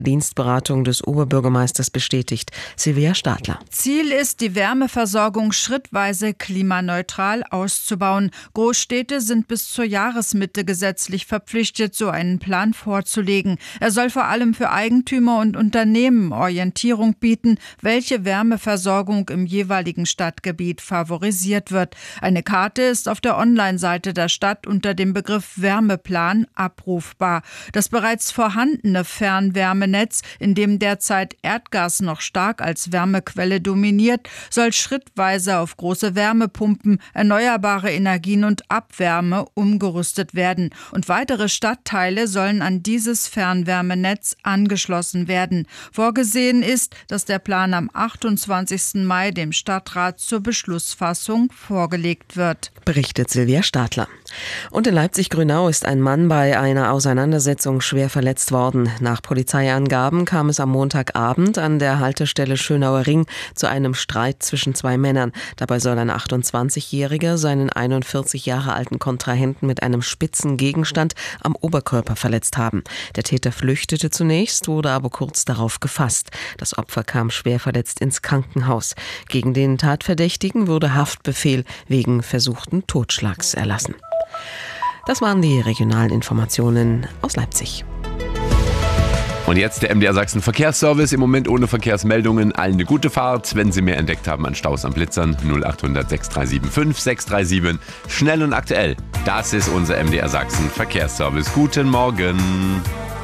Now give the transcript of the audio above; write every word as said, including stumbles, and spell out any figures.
Dienstberatung des Oberbürgermeisters bestätigt. Silvia Stadler. Ziel ist, die Wärmeversorgung schrittweise klimaneutral auszubauen. Großstädte sind bis zur Jahresmitte gesetzlich verpflichtet, so einen Plan vorzulegen. Er soll vor allem für Eigentümer und Unternehmen Orientierung bieten, welche Wärmeversorgung im jeweiligen Stadtgebiet favorisiert wird. Eine Karte ist auf der Online-Seite der Stadt unter dem Begriff Wärmeplan abrufbar. Das bereits vorhandene Fernwärmenetz, in dem derzeit Erdgas noch stark als Wärmequelle dominiert, soll schrittweise auf große Wärmepumpen, erneuerbare Energien und Abwärme umgerüstet werden. Und weitere Stadtteile sollen an dieses Fernwärmenetz angeschlossen werden. Vorgesehen ist, dass der Plan am achtundzwanzigsten Mai dem Stadtrat zur Beschlussfassung vorgelegt wird. Berichtet Silvia Stadler. Und in Leipzig-Grünau ist ein Mann bei einer Auseinandersetzung schwer verletzt worden. Nach Polizeiangaben kam es am Montagabend an der Haltestelle Schönauer Ring zu einem Streit zwischen zwei Männern. Dabei soll ein achtundzwanzigjähriger seinen einundvierzig Jahre alten Kontrahenten mit einem spitzen Gegenstand am Oberkörper verletzt haben. Der Täter flüchtete zunächst, wurde aber kurz darauf gefasst. Das Opfer kam schwer verletzt ins Krankenhaus. Gegen den Tatverdächtigen wurde Haftbefehl wegen versuchten Totschlags erlassen. Das waren die regionalen Informationen aus Leipzig. Und jetzt der M D R Sachsen Verkehrsservice. Im Moment ohne Verkehrsmeldungen. Allen eine gute Fahrt. Wenn Sie mehr entdeckt haben an Staus, an Blitzern, null acht hundert sechs drei sieben fünf sechs drei sieben. Schnell und aktuell. Das ist unser M D R Sachsen Verkehrsservice. Guten Morgen.